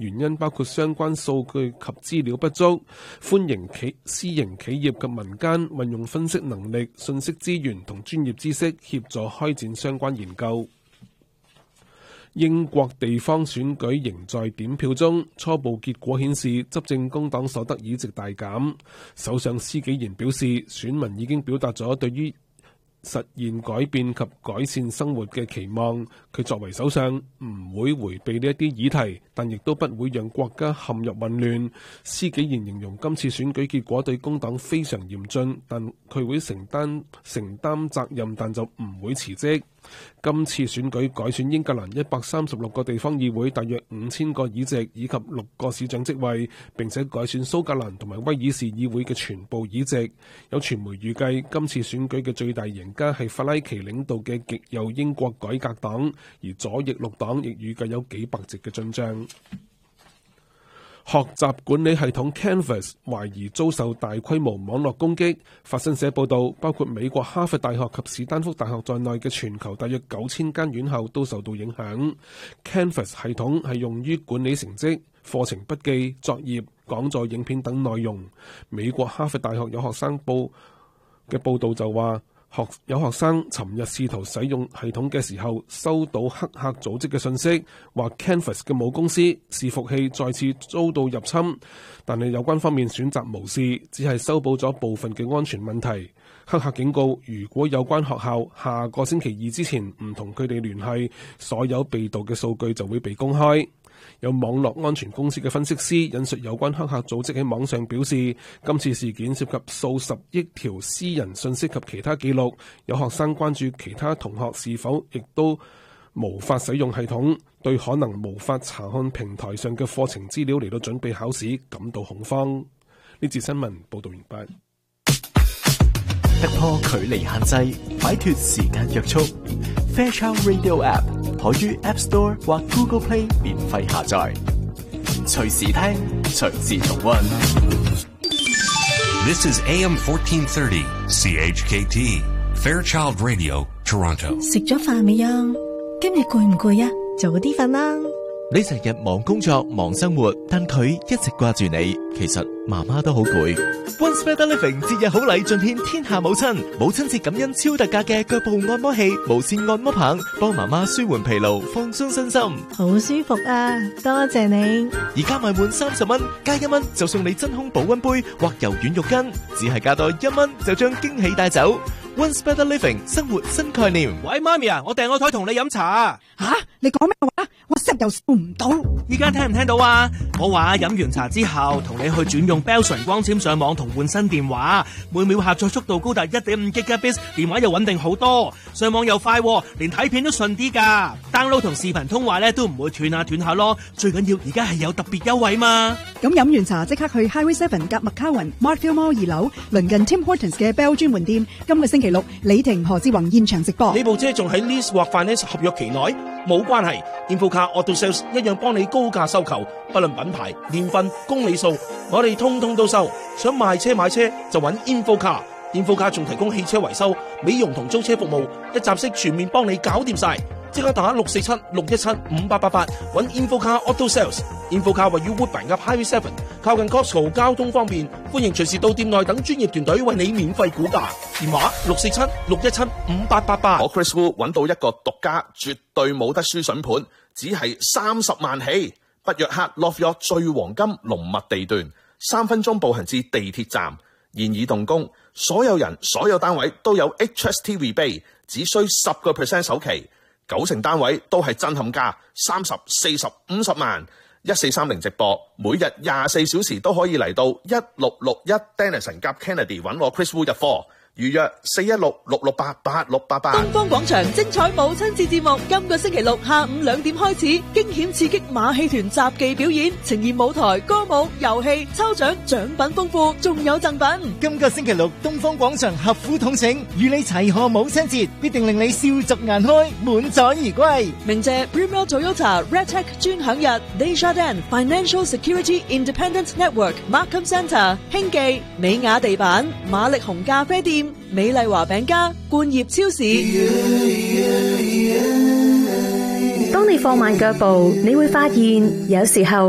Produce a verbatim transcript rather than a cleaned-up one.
原因包括相關數據及資料不足，歡迎企私營企業及民間運用分析能力、信息資源同專業知識協助開展相關研究。英國地方選舉仍在點票中，初步結果顯示執政工黨所得議席大減。首相施紀賢表示，選民已經表達咗對於實現改變及改善生活嘅期望。佢作為首相唔會迴避呢一啲議題，但亦都不會讓國家陷入混亂。施紀賢形容今次選舉結果對工黨非常嚴峻，但佢會承擔承擔責任，但就唔會辭職。今次選舉改選英格蘭一百三十六個地方議會，大約五千個議席以及六個市長職位，並且改選蘇格蘭同埋威爾士議會嘅全部議席。有傳媒預計今次選舉嘅最大贏家係法拉奇領導嘅極右英國改革黨，而左翼綠黨亦預計有幾百席嘅進帳。學習管理系統 Canvas 懷疑遭受大規模網絡攻擊，法新社報道，包括美國哈佛大學及史丹福大學在內嘅全球大約九千間院校都受到影響。Canvas 系統係用於管理成績、課程筆記、作業、講座影片等內容。美國哈佛大學有學生報嘅報道就話，學有學生尋日試圖使用系統嘅時候，收到黑客組織嘅信息，話 Canvas 嘅母公司伺服器再次遭到入侵，但係有關方面選擇無視，只係修補咗部分嘅安全問題。黑客警告，如果有關學校下個星期二之前唔同佢哋聯繫，所有被盜嘅數據就會被公開。有網絡安全公司嘅分析師引述有關黑客組織喺網上表示，今次事件涉及數十億條私人信息及其他記錄。有學生關注其他同學是否亦都無法使用系統，對可能無法查看平台上嘅課程資料嚟到準備考試感到恐慌。呢節新聞報道完畢。 突破距離限制，擺脫時間約束。Fairchild Radio App 可於 App Store 或 Google Play 免費下載，隨時聽，隨時重溫。 This is A M fourteen thirty C H K T Fairchild Radio Toronto。 食咗飯未啊？今日攰唔攰啊？早啲瞓啦。 你成日忙工作忙生活，但佢一直掛住你。其實媽媽都好攰。Once Better Living 節日好禮盡獻天下母親，母親節感恩超特價嘅腳部按摩器、無線按摩棒，幫媽媽舒緩疲勞、放鬆身心。 好舒服啊！多謝你。 而家買滿三十蚊，加一蚊就送你真空保溫杯或柔軟浴巾，只係加多一蚊就將驚喜帶走。Once Better Living 生活新概念。 喂，媽咪啊，我訂個台同你飲茶啊！ 吓，你講咩話？我實又收唔到。 依家聽唔聽到啊？我話飲完茶之後，同你去轉用 Bell 純光纖上網同換新電話，每秒下載速度高達 一點五 Gigabits， 電話又穩定好多，上網又快，連睇片都順啲噶。download 同視頻通話咧都唔會斷下斷下咯。最緊要而家係有特別優惠嘛。 咁飲完茶即刻去 Highway Seven 夾麥卡雲 Markfield Mall 二樓，鄰近 Tim Hortons 嘅 Bell 專門店。今個星期六，李婷何志宏現場直播。 呢部車仲喺 lease 或 finance 合約期內，冇關係。Infocar Auto Sales 一樣幫你高價收購，不論品牌、年份、公里數，我哋通通都收。想賣車買車就揾 Infocar。Infocar 仲提供汽車維修、美容同租車服務，一站式全面幫你搞掂晒。即刻打六四七六一七五八八八揾 Infocar Auto Sales。Infocar 位於 Woodbine 及 Highway Seven， 靠近 Costco， 交通方便，歡迎隨時到店內等專業團隊為你免費估價。電話六四七六一七五八八八。 我 Chris Wu 揾到一個獨家，絕對冇得輸筍盤，只係三十萬起。北約克 Love York 最黃金濃密地段，三分鐘步行至地鐵站，現已動工。所有人、所有單位都有 H S T rebate， 只需十個 percent 首期。九成單位都係震撼價，三十、四十、五十萬，一四三零直播，每日廿四小時都可以嚟到一六六一 Denison 夾 Kennedy 揾我 Chris Wu 入貨，預約四一六六六八八六八八。 東方廣場精彩母親節節目，今個星期六下午兩點開始，驚險刺激馬戲團雜技表演，呈現舞台、歌舞、遊戲、抽獎，獎品豐富，仲有贈品。 今個星期六，東方廣場合府統請，與你齊賀母親節，必定令你笑逐顏開，滿載而歸。 鳴謝 Premier Toyota Red Tech 專享日 Desjardins Financial Security Independent Network Markham Centre 興記美雅地板馬力紅咖啡店。美麗華餅家、冠業超市。 當你放慢腳步，你會發現有時候